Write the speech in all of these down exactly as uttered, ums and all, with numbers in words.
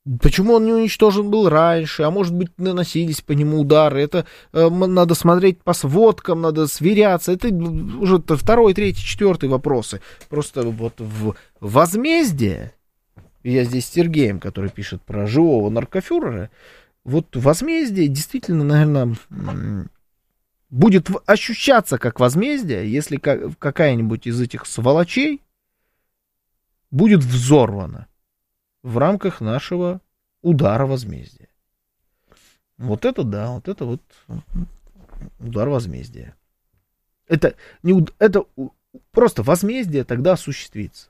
Почему он не уничтожен был раньше, а может быть наносились по нему удары, это э, надо смотреть по сводкам, надо сверяться, это уже второй, третий, четвертый вопросы. Просто вот в возмездие, я здесь с Сергеем, который пишет про живого наркофюрера, вот возмездие действительно, наверное, будет ощущаться как возмездие, если какая-нибудь из этих сволочей будет взорвана в рамках нашего удара возмездия. Вот это да, вот это вот удар возмездия. Это, не, это просто возмездие тогда осуществится.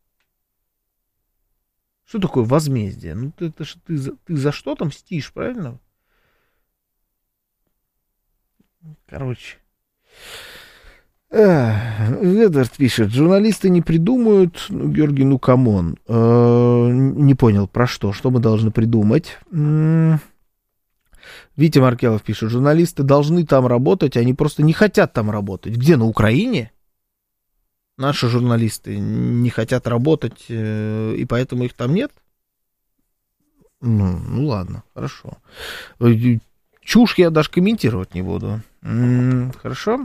Что такое возмездие? Ну, ты, это ж, ты, за, ты за что там мстишь, правильно? Короче. Эдвард пишет, журналисты не придумают, ну, Георгий, ну, камон, э, не понял, про что, что мы должны придумать. М-м- Витя Маркелов пишет, журналисты должны там работать, они просто не хотят там работать. Где, на Украине? Наши журналисты не хотят работать, э, и поэтому их там нет? Ну, ну ладно, хорошо. Чушь я даже комментировать не буду. М-м, хорошо.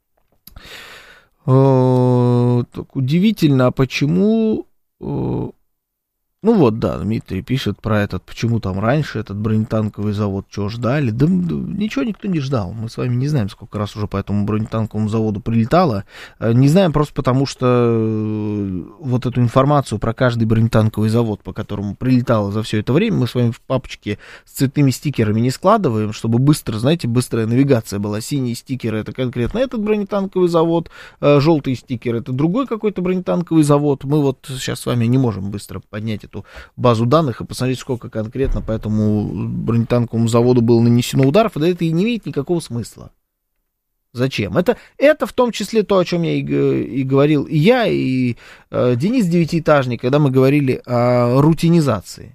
Э, так удивительно, а почему... Э, ну вот, да, Дмитрий пишет про этот, почему там раньше этот бронетанковый завод, что ждали. Да, да ничего никто не ждал. Мы с вами не знаем, сколько раз уже по этому бронетанковому заводу прилетало. Не знаем просто потому, что вот эту информацию про каждый бронетанковый завод, по которому прилетало за все это время, мы с вами в папочке с цветными стикерами не складываем, чтобы быстро, знаете, быстрая навигация была. Синие стикеры — это конкретно этот бронетанковый завод, желтые стикеры — это другой какой-то бронетанковый завод. Мы вот сейчас с вами не можем быстро поднять эту базу данных и посмотреть, сколько конкретно по этому бронетанковому заводу было нанесено ударов, да это и не имеет никакого смысла. Зачем? Это, это в том числе то, о чем я и, и говорил и я, и э, Денис Девятиэтажник, когда мы говорили о рутинизации.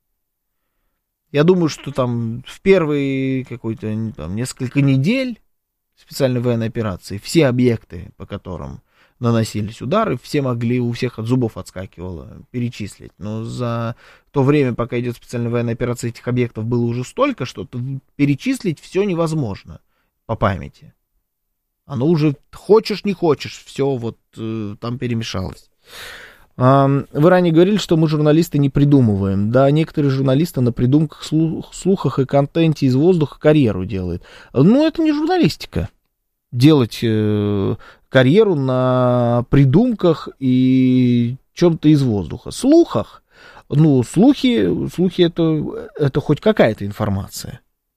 Я думаю, что там в первые какой-то там, несколько недель специальной военной операции все объекты, по которым наносились удары, все могли, у всех от зубов отскакивало перечислить. Но за то время, пока идет специальная военная операция, этих объектов было уже столько, что перечислить все невозможно по памяти. Оно уже, хочешь не хочешь, все вот э, там перемешалось. Вы ранее говорили, что мы, журналисты, не придумываем. Да, некоторые журналисты на придумках, слух, слухах и контенте из воздуха карьеру делают. Но это не журналистика. Делать э, карьеру на придумках и чем-то из воздуха. Слухах, ну, слухи, слухи это, это хоть какая-то информация.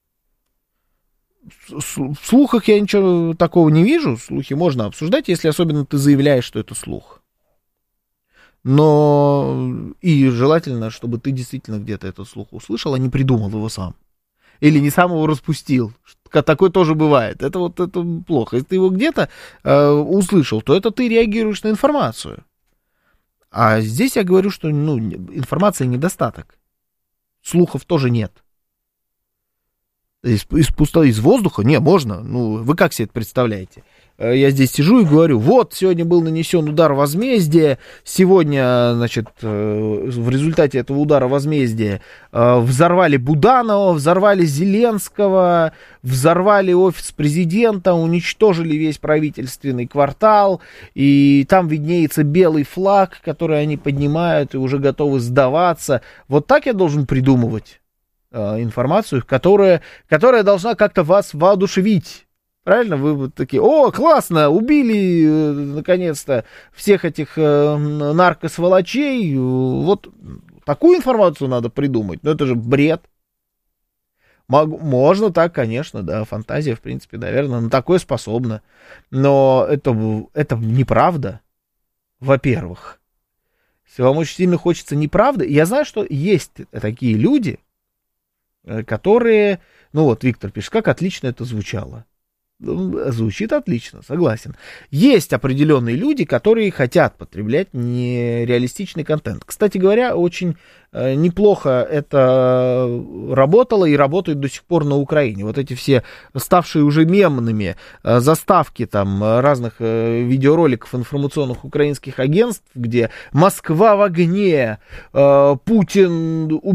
В слухах я ничего такого не вижу. Слухи можно обсуждать, если особенно ты заявляешь, что это слух. Но и желательно, чтобы ты действительно где-то этот слух услышал, а не придумал его сам. Или не сам его распустил. Такое тоже бывает. Это вот это плохо. Если ты его где-то э, услышал, то это ты реагируешь на информацию. А здесь я говорю, что ну, информации недостаток. Слухов тоже нет. Из, из пустоты, из воздуха? Не, можно. Ну, вы как себе это представляете? Я здесь сижу и говорю, вот, сегодня был нанесен удар возмездия, сегодня, значит, в результате этого удара возмездия взорвали Буданова, взорвали Зеленского, взорвали офис президента, уничтожили весь правительственный квартал, и там виднеется белый флаг, который они поднимают и уже готовы сдаваться. Вот так я должен придумывать информацию, которая, которая должна как-то вас воодушевить. Правильно? Вы вот такие, о, классно, убили, э, наконец-то, всех этих э, наркосволочей. Вот такую информацию надо придумать. Но это же бред. Мог, можно так, конечно, да, фантазия, в принципе, наверное, на такое способна. Но это, это неправда, во-первых. Если вам очень сильно хочется неправды, я знаю, что есть такие люди, которые, ну вот, Виктор пишет, как отлично это звучало. Звучит отлично, согласен. Есть определенные люди, которые хотят потреблять нереалистичный контент. Кстати говоря, очень э, неплохо это работало и работает до сих пор на Украине. Вот эти все ставшие уже мемными э, заставки там разных э, видеороликов информационных украинских агентств, где Москва в огне, э, Путин